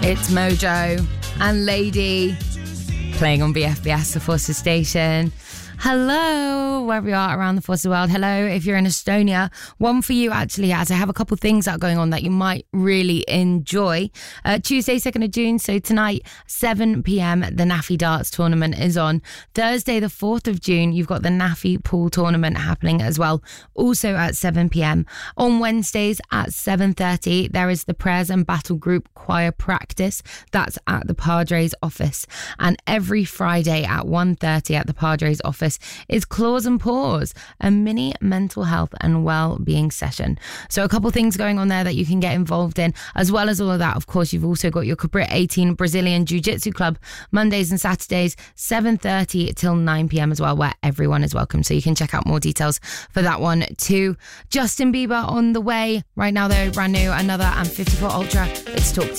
It's Mojo and Lady playing on BFBS, the Forces station. Hello, wherever you are around the Forces world. Hello, if you're in Estonia. One for you, actually, as I have a couple things that are going on that you might really enjoy. Tuesday, 2nd of June, so tonight, 7 p.m, the NAFI Darts tournament is on. Thursday, the 4th of June, you've got the NAFI Pool tournament happening as well, also at 7 p.m. On Wednesdays at 7:30, there is the Prayers and Battle Group choir practice. That's at the Padres office. And every Friday at 1:30 at the Padres office is Claws and Paws, a mini mental health and well-being session. So a couple things going on there that you can get involved in. As well as all of that, of course, you've also got your Cabrit 18 Brazilian Jiu-Jitsu Club, Mondays and Saturdays, 7:30 till 9 p.m. as well, where everyone is welcome. So you can check out more details for that one too. Justin Bieber on the way. Right now, though, brand new, another and 54 Ultra. It's Talk